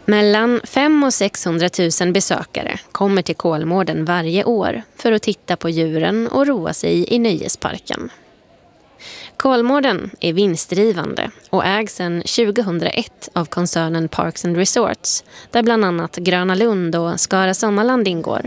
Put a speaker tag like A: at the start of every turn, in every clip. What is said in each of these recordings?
A: Mellan 500 och 600 000 besökare kommer till Kolmården varje år för att titta på djuren och roa sig i nöjesparken. Kolmården är vinstdrivande och ägs sedan 2001 av koncernen Parks and Resorts, där bland annat Gröna Lund och Skara Sommarland ingår.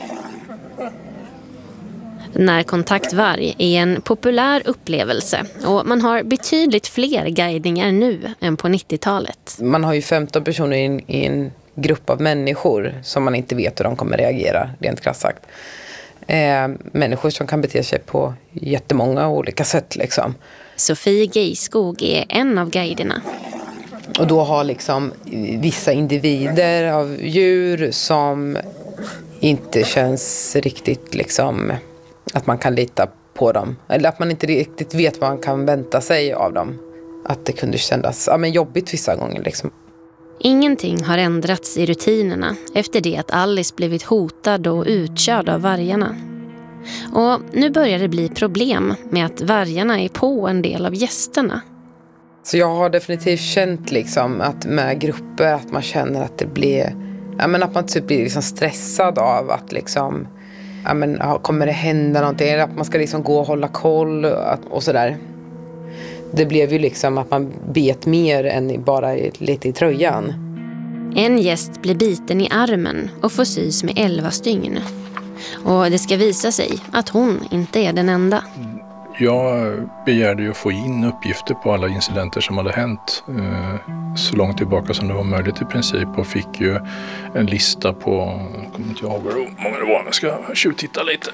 A: Närkontaktvarg är en populär upplevelse och man har betydligt fler guidningar nu än på 90-talet.
B: Man har ju 15 personer i en grupp av människor som man inte vet hur de kommer reagera, rent krasst sagt. Människor som kan bete sig på jättemånga olika sätt liksom.
A: Sofie Geiskog är en av guiderna.
B: Och då har liksom vissa individer av djur som inte känns riktigt liksom att man kan lita på dem. Eller att man inte riktigt vet vad man kan vänta sig av dem. Att det kunde kännas jobbigt vissa gånger liksom.
A: Ingenting har ändrats i rutinerna efter det att Alice blivit hotad och utkörd av vargarna. Och nu börjar det bli problem med att vargarna är på en del av gästerna.
B: Så jag har definitivt känt liksom att med grupper att man känner att det blir, att man typ blir liksom stressad av att liksom, kommer det hända någonting? Eller att man ska liksom gå och hålla koll och sådär. Det blev ju liksom att man bet mer än bara lite i tröjan.
A: En gäst blir biten i armen och får sys med 11 stygn. Och det ska visa sig att hon inte är den enda.
C: Jag begärde ju att få in uppgifter på alla incidenter som hade hänt så långt tillbaka som det var möjligt i princip. Och fick ju en lista på, jag kommer inte ihåg hur många det var, men jag ska tjuvtitta lite.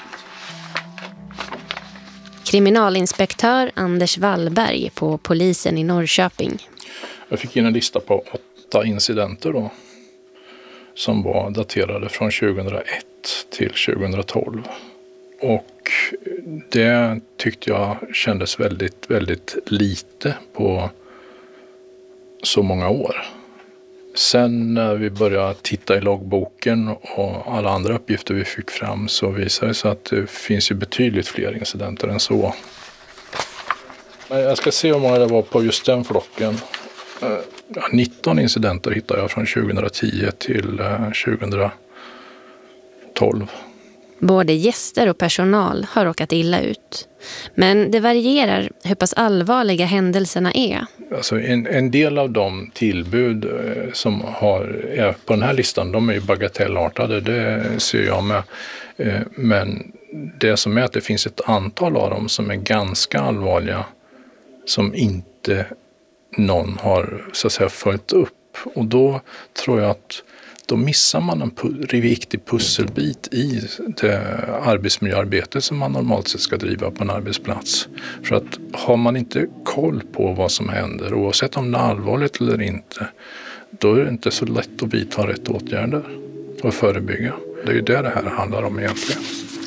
A: Kriminalinspektör Anders Wallberg på polisen i Norrköping.
C: Jag fick in en lista på 8 incidenter då, som var daterade från 2001 till 2012. Och det tyckte jag kändes väldigt, väldigt lite på så många år. Sen när vi började titta i loggboken och alla andra uppgifter vi fick fram så visade det sig att det finns ju betydligt fler incidenter än så. Jag ska se hur många det var på just den flocken. 19 incidenter hittade jag från 2010 till 2012.
A: Både gäster och personal har råkat illa ut. Men det varierar hur pass allvarliga händelserna är.
C: Alltså en del av de tillbud som är på den här listan, de är ju bagatellartade, det ser jag med. Men det som är att det finns ett antal av dem som är ganska allvarliga som inte någon har så att säga följt upp. Och då tror jag att då missar man en viktig pusselbit i det arbetsmiljöarbete som man normalt sett ska driva på en arbetsplats. För att har man inte koll på vad som händer, oavsett om det är allvarligt eller inte, då är det inte så lätt att vidta rätt åtgärder och förebygga. Det är ju det här handlar om egentligen.